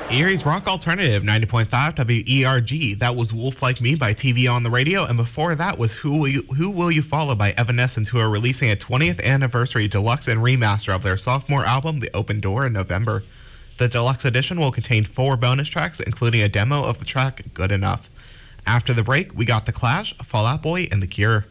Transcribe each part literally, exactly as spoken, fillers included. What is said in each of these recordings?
Erie's Rock Alternative, ninety point five W E R G. That was Wolf Like Me by T V on the Radio, and before that was Who Will You, Who Will You Follow by Evanescence, who are releasing a twentieth anniversary deluxe and remaster of their sophomore album, The Open Door, in November. The deluxe edition will contain four bonus tracks, including a demo of the track Good Enough. After the break, we got The Clash, Fall Out Boy, and The Cure.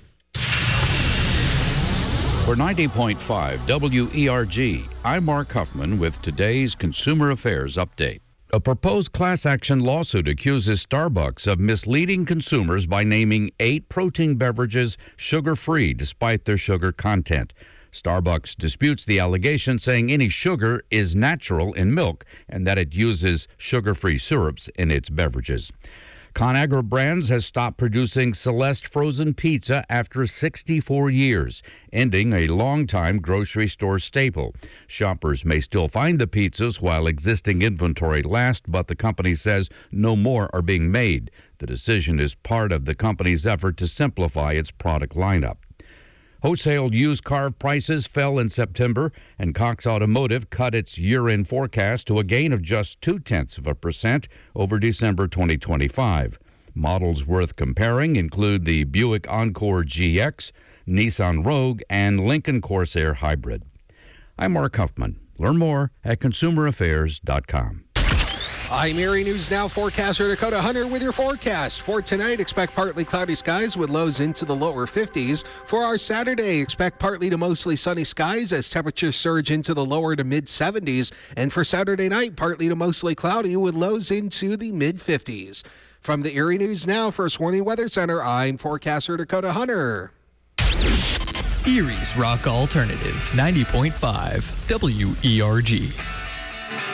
For ninety point five W E R G, I'm Mark Huffman with today's Consumer Affairs Update. A proposed class action lawsuit accuses Starbucks of misleading consumers by naming eight protein beverages sugar-free despite their sugar content. Starbucks disputes the allegation, saying any sugar is natural in milk and that it uses sugar-free syrups in its beverages. ConAgra Brands has stopped producing Celeste frozen pizza after sixty-four years, ending a longtime grocery store staple. Shoppers may still find the pizzas while existing inventory lasts, but the company says no more are being made. The decision is part of the company's effort to simplify its product lineup. Wholesale used car prices fell in September, and Cox Automotive cut its year-end forecast to a gain of just two-tenths of a percent over December twenty twenty-five. Models worth comparing include the Buick Encore G X, Nissan Rogue, and Lincoln Corsair Hybrid. I'm Mark Huffman. Learn more at consumer affairs dot com. I'm Erie News Now forecaster Dakota Hunter with your forecast. For tonight, expect partly cloudy skies with lows into the lower fifties. For our Saturday, expect partly to mostly sunny skies as temperatures surge into the lower to mid seventies. And for Saturday night, partly to mostly cloudy with lows into the mid fifties. From the Erie News Now First Warning Weather Center, I'm forecaster Dakota Hunter. Erie's Rock Alternative, ninety point five W E R G.